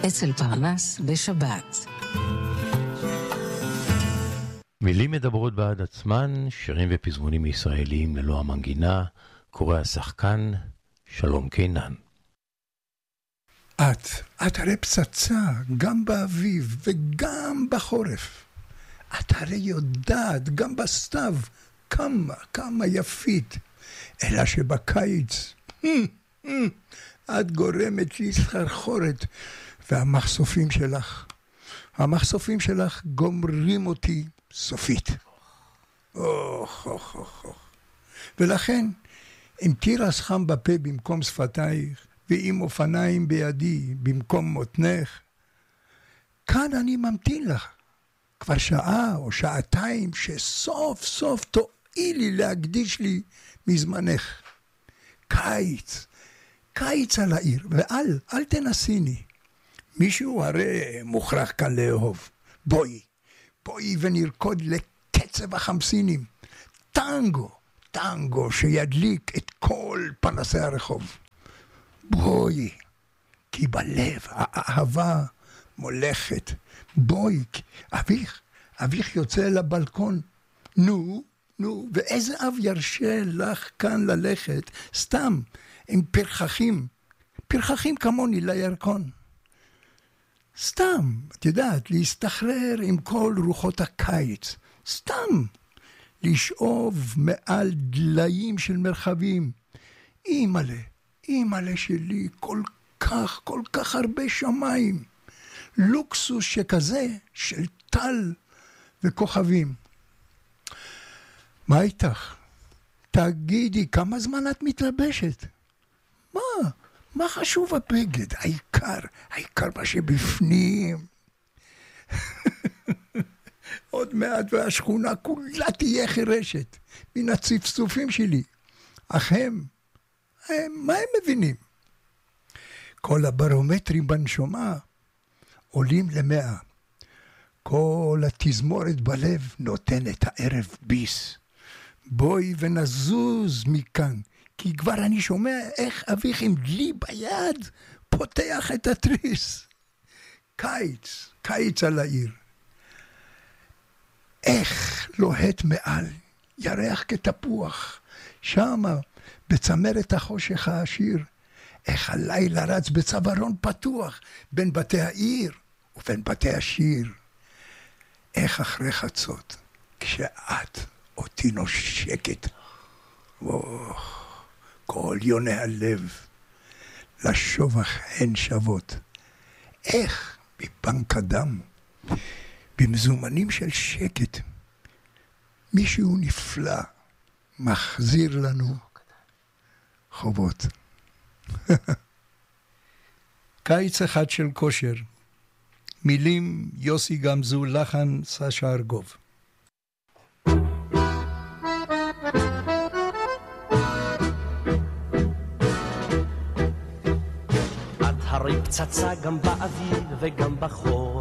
אצל פרנס בשבת. מילים מדברות בעד עצמן, שירים ופזמונים ישראליים ללא המנגינה, קורא השחקן שלום קינן. את הרי פצצה, גם באביב וגם בחורף. את הרי יודעת, גם בסתיו, כמה יפית. אלא שבקיץ, את גורמת לי סחרחורת, והמחשופים שלך גומרים אותי סופית. ולכן, עם תירס חם בפה במקום שפתייך, ועם אופניים בידי במקום מותנך, כאן אני ממתין לך, כבר שעה או שעתיים שסוף סוף תואילי להקדיש לי מזמנך. קיץ על העיר, ואל תנסיני. מישהו הרי מוכרח כאן לאהוב. בואי ונרקוד לקצב החמסינים. טנגו שידליק את כל פנסי הרחוב. בואי, כי בלב האהבה מולכת. בואי, אביך יוצא לבלקון. נו, ואיזה אב ירשה לך כאן ללכת, סתם, עם פרחחים כמוני לירקון. סתם, את יודעת, להסתחרר עם כל רוחות הקיץ. סתם, לשאוב מעל דליים של מרחבים. אימאלה שלי, כל כך הרבה שמיים. לוקסוס שכזה של טל וכוכבים. מה איתך? תגידי, כמה זמן את מתלבשת? מה חשוב הבגד? העיקר מה שבפנים. עוד מעט והשכונה כולה תהיה חרשת מן הצפצופים שלי. אך מה הם מבינים? כל הברומטרים בנשומה עולים 100. כל התזמורת בלב נותנת הערב ביס. בואי ונזוז מכאן, כי כבר אני שומע איך אביך עם דלי ביד פותח את התריס. קיץ על העיר. איך לוהט מעל, ירח כתפוח, שמה בצמרת החושך העשיר. איך הלילה רץ בצווארון פתוח, בין בתי העיר ובין בתי השיר. איך אחרי חצות, כשאת אותי נושקת, כל יוני הלב, לשובח הן שוות. איך בבנק הדם, במזומנים של שקט, מישהו נפלא מחזיר לנו חובות. קיץ אחד של כושר. מילים יוסי גמזו, לחן סשה ארגוב. את הרי פצצה גם באביב וגם בחורף,